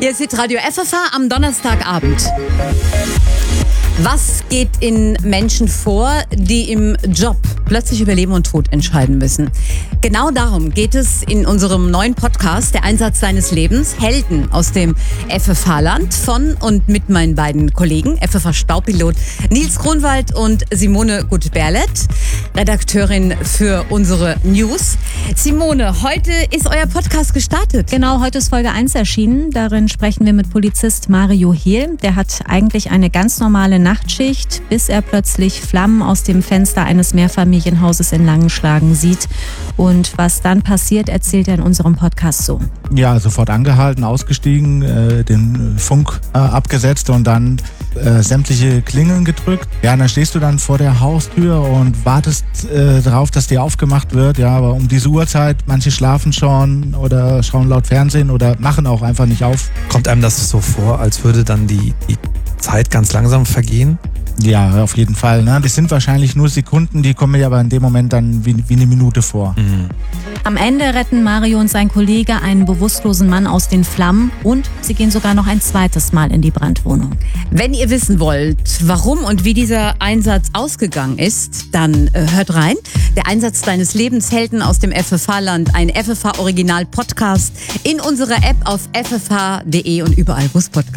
Hier ist Radio FFH am Donnerstagabend. Was geht in Menschen vor, die im Job plötzlich über Leben und Tod entscheiden müssen? Genau darum geht es in unserem neuen Podcast, der Einsatz deines Lebens, Helden aus dem FFH-Land, von und mit meinen beiden Kollegen, FFH-Staupilot Nils Grunwald und Simone Gut-Berlet, Redakteurin für unsere News. Simone, heute ist euer Podcast gestartet. Genau, heute ist Folge 1 erschienen. Darin sprechen wir mit Polizist Mario Hehl. Der hat eigentlich eine ganz normale Nachtschicht, bis er plötzlich Flammen aus dem Fenster eines Mehrfamilienhauses in Langenschlagen sieht. Und was dann passiert, erzählt er in unserem Podcast so. Ja, sofort angehalten, ausgestiegen, den Funk abgesetzt und dann sämtliche Klingeln gedrückt. Ja, dann stehst du dann vor der Haustür und wartest darauf, dass dir aufgemacht wird. Ja, aber um diese Uhrzeit, manche schlafen schon oder schauen laut Fernsehen oder machen auch einfach nicht auf. Kommt einem das so vor, als würde dann die Zeit ganz langsam vergehen? Ja, auf jeden Fall. Ne? Das sind wahrscheinlich nur Sekunden, die kommen mir aber in dem Moment dann wie eine Minute vor. Mhm. Am Ende retten Mario und sein Kollege einen bewusstlosen Mann aus den Flammen und sie gehen sogar noch ein zweites Mal in die Brandwohnung. Wenn ihr wissen wollt, warum und wie dieser Einsatz ausgegangen ist, dann hört rein. Der Einsatz deines Lebens, Helden aus dem FFH-Land, ein FFH-Original-Podcast in unserer App auf ffh.de und überall, wo es Podcasts